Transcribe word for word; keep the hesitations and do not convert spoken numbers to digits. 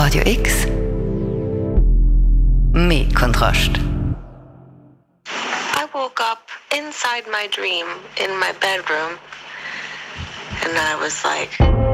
Radio X. Mehr Kontrast. I woke up inside my dream in my bedroom and I was like...